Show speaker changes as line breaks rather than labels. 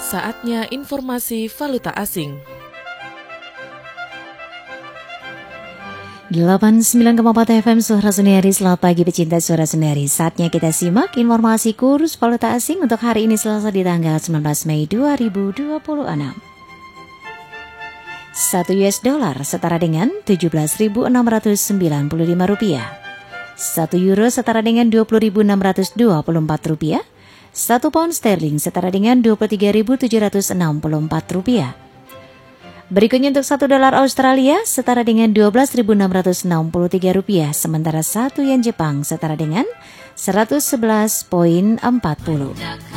Saatnya informasi valuta asing.
89,4 FM Suara Sendiri. Selamat pagi pecinta Suara Sendiri. Saatnya kita simak informasi kurs valuta asing untuk hari ini Selasa di tanggal 19 Mei 2026. 1 US dollar setara dengan 17.695 rupiah. 1 euro setara dengan 20.624 rupiah. 1 pound sterling setara dengan 23.764 rupiah. Berikutnya untuk 1 dolar Australia setara dengan 12.663 rupiah, sementara 1 yen Jepang setara dengan 111.40.